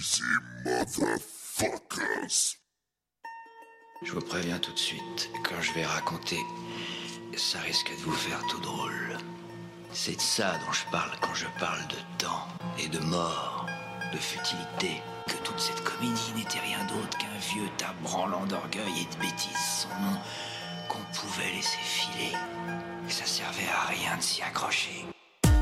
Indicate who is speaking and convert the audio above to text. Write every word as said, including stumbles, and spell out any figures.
Speaker 1: Easy motherfuckers.
Speaker 2: Je vous préviens tout de suite, quand je vais raconter, ça risque de vous faire tout drôle. C'est de ça dont je parle quand je parle de temps et de mort, de futilité, que toute cette comédie n'était rien d'autre qu'un vieux tas branlant d'orgueil et de bêtises sans nom qu'on pouvait laisser filer. Et ça servait à rien de s'y accrocher.